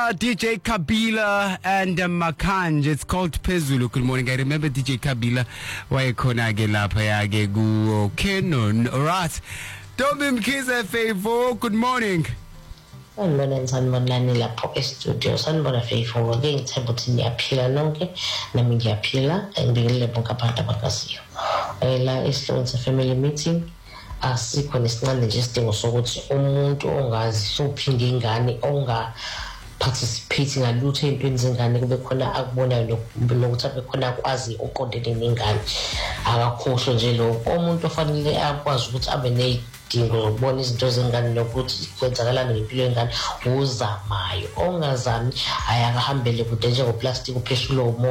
DJ Kabila and Makanj. It's called Pezulu. Good morning. I remember DJ Kabila. Why konage lapayage gu Kenon. Alright. Dobim Kiza Favor. Good morning. Sanibonani lapho e-studio sanibona Faithful ke ngithemba ukuthi niyaphila nonke nami ngiyaphila ngibingelele bonke abantu abakasiyo la e-Sloan's family meeting asikho nesincane nje isidingo sokuthi umuntu ongazi sophinde ingane onga participate ngalutho ezintweni zengane kube khona akubonayo lokuthi abe khona akwazi uqondene nengane akakhohlwe nje lo umuntu ofanele akwazi ukuthi abe dingo ukubona izinto zengane nokuthi kwenzakalana ngempilo yengane uzamayo ongazami ayakahambele kude njengoplastic upheshula